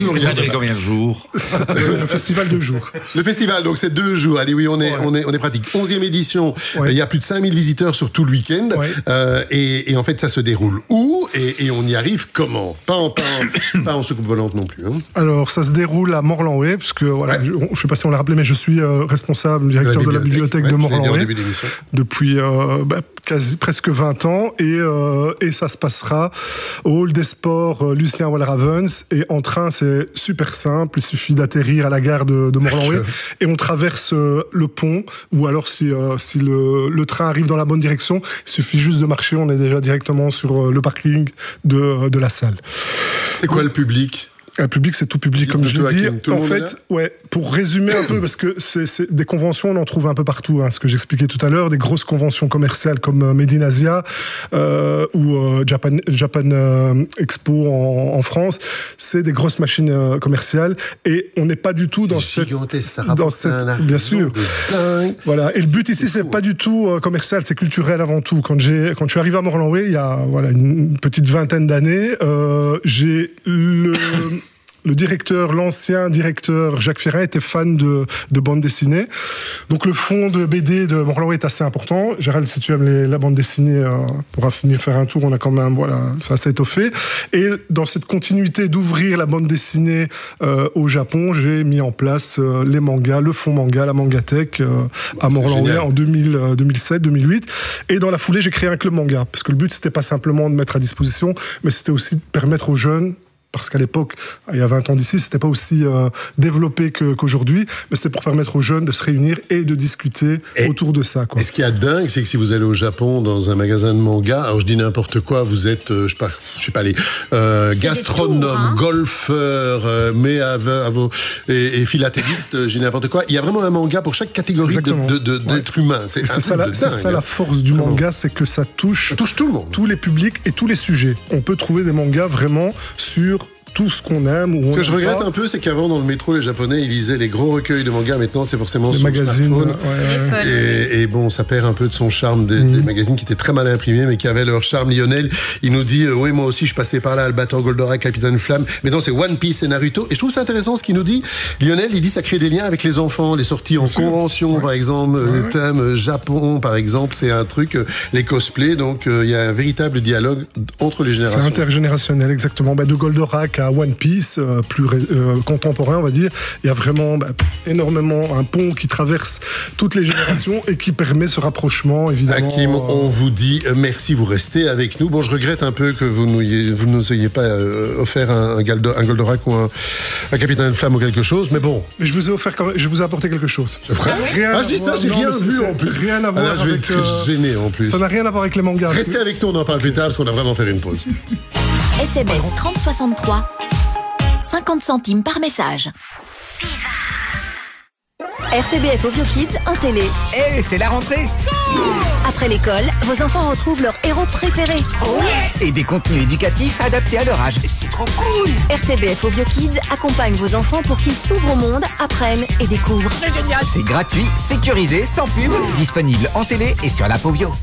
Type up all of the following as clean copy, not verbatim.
Ça dure combien de jours? Le festival 2 jours. Le festival, donc c'est 2 jours. Allez, oui, on est pratique. 11e édition. Il y a plus de 5000 visiteurs sur tout le week-end. Et en fait, ça se déroule où et on y arrive comment? Pas en soucoupe volante non plus. Hein. Alors, ça se déroule à Morlanway, parce que voilà, je ne sais pas si on l'a rappelé, mais je suis responsable, directeur de la bibliothèque de Morlanway depuis presque 20 ans. Et ça se passera au hall des sports Lucien Walravens. Et en train, c'est super simple, il suffit d'atterrir à la gare de Morlanway et on traverse le pont, ou alors si le train arrive dans la bonne direction, il suffit juste de marcher, on est déjà directement sur le parking de la salle. C'est quoi le public ? Le public, c'est tout public, comme je l'ai dit. En fait, pour résumer un peu, parce que c'est des conventions, on en trouve un peu partout, ce que j'expliquais tout à l'heure, des grosses conventions commerciales comme Made in Asia ou Japan Expo en France, c'est des grosses machines commerciales et on n'est pas du tout dans cette bien sûr. Voilà. Et le but ici, c'est pas du tout commercial, c'est culturel avant tout. Quand je suis arrivé à Morlanway, il y a une petite vingtaine d'années, j'ai l'ancien directeur Jacques Ferrin était fan de bande dessinée. Donc le fond de BD de Morlanway est assez important. Gérald, si tu aimes la bande dessinée, pourra venir faire un tour. On a quand même, ça s'est étoffé. Et dans cette continuité d'ouvrir la bande dessinée au Japon, j'ai mis en place les mangas, le fonds manga, la Mangatech à Morlanway en 2007-2008. Et dans la foulée, j'ai créé un club manga. Parce que le but, c'était pas simplement de mettre à disposition, mais c'était aussi de permettre aux jeunes, parce qu'à l'époque, il y a 20 ans d'ici, c'était pas aussi développé qu'aujourd'hui, mais c'était pour permettre aux jeunes de se réunir et de discuter autour de ça. Et ce qui est dingue, c'est que si vous allez au Japon dans un magasin de manga, alors je dis n'importe quoi, vous êtes, je sais pas, les gastronomes, golfeurs, et philatélistes, je dis n'importe quoi. Il y a vraiment un manga pour chaque catégorie d'être humain. C'est ça la force du manga, c'est que ça touche tout le monde, tous les publics et tous les sujets. On peut trouver des mangas vraiment sur tout ce qu'on aime. Ce que je regrette un peu, c'est qu'avant, dans le métro, les Japonais, ils lisaient les gros recueils de mangas. Maintenant, c'est forcément sur le smartphone. Et bon, ça perd un peu de son charme des magazines qui étaient très mal imprimés, mais qui avaient leur charme. Lionel, il nous dit, oui, moi aussi, je passais par là, Albator, Goldorak, Capitaine Flamme. Maintenant, c'est One Piece et Naruto. Et je trouve ça intéressant ce qu'il nous dit. Lionel, il dit, ça crée des liens avec les enfants, les sorties en convention, par exemple, les thèmes Japon, par exemple, c'est un truc, les cosplays. Donc, il y a un véritable dialogue entre les générations. C'est intergénérationnel, exactement. De Goldorak à One Piece, plus contemporain, on va dire. Il y a vraiment énormément un pont qui traverse toutes les générations et qui permet ce rapprochement, évidemment. Hakim, on vous dit merci, vous restez avec nous. Bon, je regrette un peu que vous ne nous ayez pas offert un Goldorak ou un Capitaine Flamme ou quelque chose, mais bon. Mais je vous ai offert, je vous ai apporté quelque chose. Je dis ça, j'ai rien vu en plus. Rien à voir je vais être gêné en plus. Ça n'a rien à voir avec les mangas. Restez avec nous, on en parle plus tard parce qu'on a vraiment fait une pause. SMS 3063, 50 centimes par message. RTBF Audio Kids en télé. C'est la rentrée. Après l'école, vos enfants retrouvent leur héros préféré. Et des contenus éducatifs adaptés à leur âge. C'est trop cool. RTBF Audio Kids accompagne vos enfants pour qu'ils s'ouvrent au monde, apprennent et découvrent. C'est génial. C'est gratuit, sécurisé, sans pub, disponible en télé et sur l'app Audio.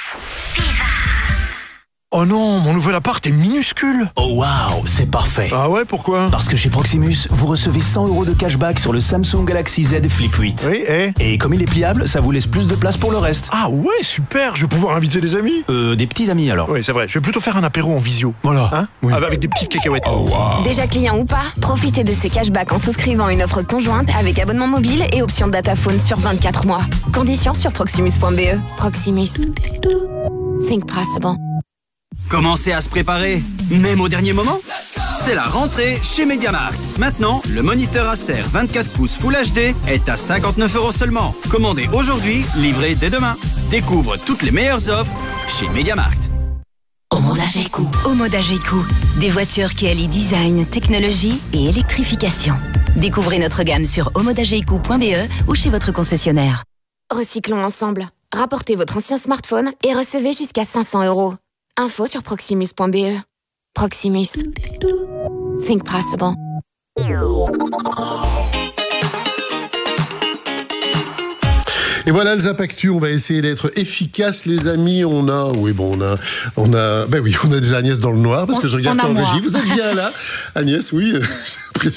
Oh non, mon nouvel appart est minuscule. Oh waouh, c'est parfait. Ah ouais, pourquoi ? Parce que chez Proximus, vous recevez 100 € de cashback sur le Samsung Galaxy Z Flip 8. Oui, et comme il est pliable, ça vous laisse plus de place pour le reste. Ah ouais, super, je vais pouvoir inviter des amis. Des petits amis alors. Oui, c'est vrai, je vais plutôt faire un apéro en visio. Voilà. Hein ? Oui. Avec des petites cacahuètes. Oh wow. Déjà client ou pas, profitez de ce cashback en souscrivant une offre conjointe avec abonnement mobile et option dataphone sur 24 mois. Conditions sur proximus.be. Proximus. Think possible. Commencez à se préparer, même au dernier moment. C'est la rentrée chez MediaMarkt. Maintenant, le moniteur Acer 24 pouces Full HD est à 59 € seulement. Commandez aujourd'hui, livré dès demain. Découvre toutes les meilleures offres chez MediaMarkt. Omoda-G-Coup, des voitures qui allient design, technologie et électrification. Découvrez notre gamme sur omodagecou.be ou chez votre concessionnaire. Recyclons ensemble. Rapportez votre ancien smartphone et recevez jusqu'à 500 €. Info sur proximus.be. Proximus. Think possible. Et voilà le Zap Actu, on va essayer d'être efficace, les amis. On a déjà Agnès dans le noir, parce que je regarde en régie. Vous êtes bien là, Agnès, oui.